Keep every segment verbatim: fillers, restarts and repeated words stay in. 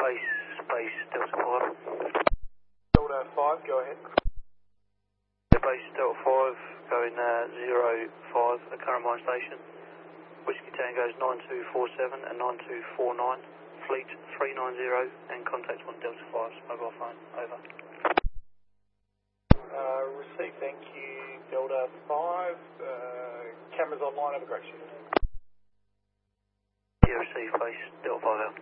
base, base Delta five. Delta five, go ahead. The base Delta five, going uh, zero five at current mine station. Whiskey Tango's nine two four seven and nine two four nine, fleet three nine zero, and contact on Delta five's mobile phone, over. Uh, receive, thank you, Delta five. Uh, cameras online, have a great shift. Yeah, receive, base Delta five out.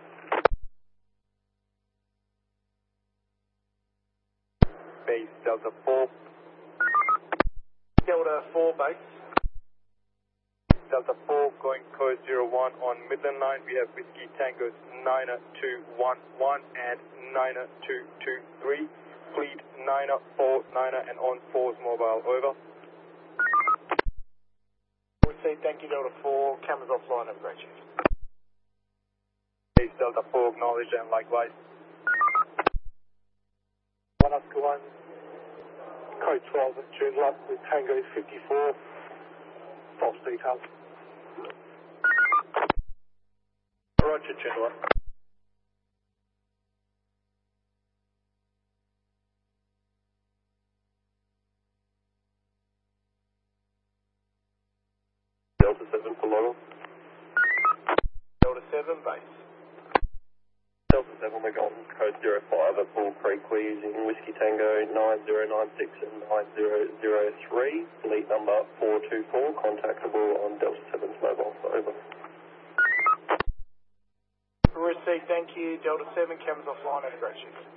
Base Delta four. Delta four base. Delta four going code zero one on Midland line. We have Whiskey Tango's nine two one one and nine two two three. Fleet nine four nine and on fours mobile, over. Receive, thank you, Delta four. Cameras offline, have a great shift. Base Delta four, acknowledged and likewise. One Oscar one. Code twelve at Joondalup with Tango fifty-four. False details. Roger, Joondalup. Delta seven for Laurel. Delta seven base. Delta seven, we're going code zero five at Bull Creek. We're using Whiskey Tango nine zero nine six and nine zero zero three. Fleet number four two four, contactable on Delta seven's mobile, over. Receive, thank you, Delta seven. Cameras offline, have a great shift.